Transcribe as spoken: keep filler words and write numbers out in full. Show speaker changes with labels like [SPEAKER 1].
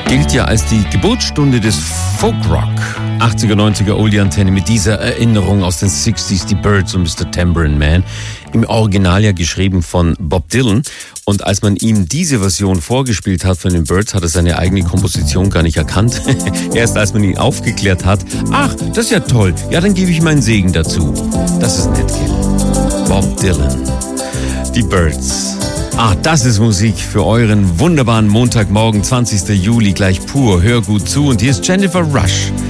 [SPEAKER 1] gilt ja als die Geburtsstunde des Folkrock. achtziger, neunziger Oldie-Antenne mit dieser Erinnerung aus den sechziger, die Byrds und Mister Tambourine Man. Im Original ja geschrieben von Bob Dylan. Und als man ihm diese Version vorgespielt hat von den Byrds, hat er seine eigene Komposition gar nicht erkannt. Erst als man ihn aufgeklärt hat, ach, das ist ja toll, ja, dann gebe ich meinen Segen dazu. Das ist nett, gell? Bob Dylan. Die Byrds. Ah, das ist Musik für euren wunderbaren Montagmorgen, zwanzigster Juli, gleich pur. Hör gut zu und hier ist Jennifer Rush.